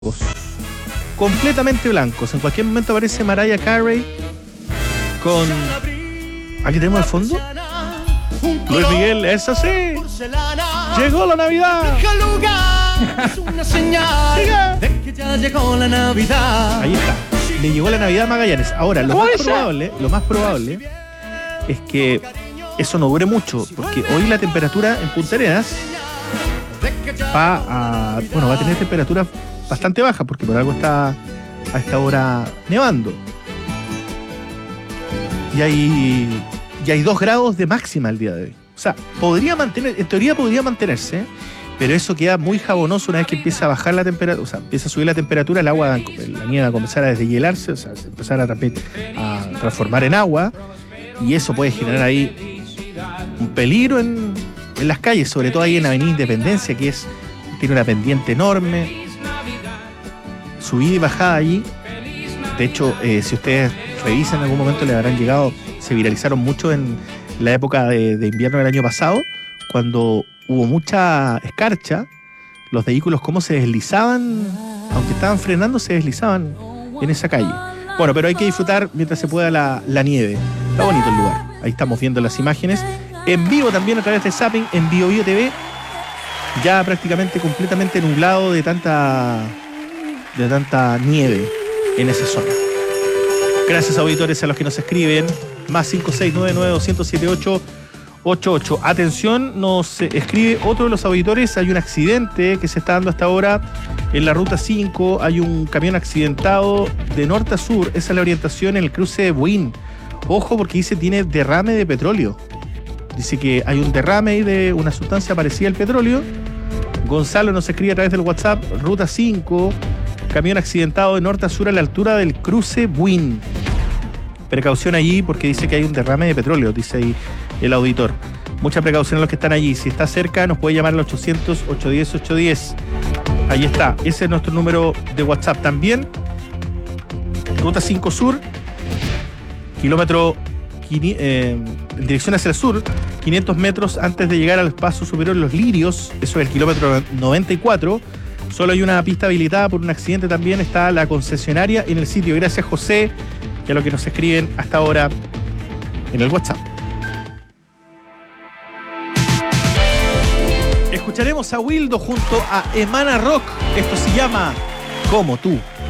completamente blancos. En cualquier momento aparece Mariah Carey con... Aquí tenemos el fondo. Luis Miguel, es así. Llegó la Navidad. Una señal de que ya llegó la Navidad. Ahí está. Le llegó la Navidad a Magallanes. Ahora, lo más probable es que eso no dure mucho, porque hoy la temperatura en Punta Arenas va a tener temperaturas bastante bajas, porque por algo está a esta hora nevando. Y hay 2 grados de máxima el día de hoy. O sea, en teoría podría mantenerse, pero eso queda muy jabonoso una vez que empieza a bajar la temperatura, o sea, empieza a subir la temperatura, la nieve va a comenzar a deshielarse, o sea, empezar a transformar en agua, y eso puede generar ahí un peligro en las calles, sobre todo ahí en Avenida Independencia, que tiene una pendiente enorme, subida y bajada allí. De hecho, si ustedes revisan, en algún momento le habrán llegado, se viralizaron mucho en la época de invierno del año pasado, cuando hubo mucha escarcha, los vehículos cómo se deslizaban, aunque estaban frenando, se deslizaban en esa calle. Bueno, pero hay que disfrutar mientras se pueda la nieve. Está bonito el lugar. Ahí estamos viendo las imágenes. En vivo también a través de Zapping, en BioBio TV. Ya prácticamente completamente nublado de tanta nieve en esa zona. Gracias, auditores, a los que nos escriben. Más 569-207-888. Atención, nos escribe otro de los auditores. Hay un accidente que se está dando hasta ahora en la ruta 5. Hay un camión accidentado de norte a sur. Esa es la orientación en el cruce de Buin. Ojo, porque dice tiene derrame de petróleo. Dice que hay un derrame de una sustancia parecida al petróleo. Gonzalo nos escribe a través del WhatsApp. Ruta 5, camión accidentado de norte a sur a la altura del cruce Buin. Precaución allí porque dice que hay un derrame de petróleo, dice ahí el auditor. Mucha precaución a los que están allí. Si está cerca, nos puede llamar al 800-810-810. Ahí está. Ese es nuestro número de WhatsApp. También, Ruta 5 Sur, kilómetro en dirección hacia el sur, 500 metros antes de llegar al paso superior Los Lirios. Eso es el kilómetro 94. Solo hay una pista habilitada por un accidente también. Está la concesionaria en el sitio. Gracias, José, y a los que nos escriben hasta ahora en el WhatsApp. Escucharemos a Wildo junto a Emana Rock. Esto se llama Como Tú.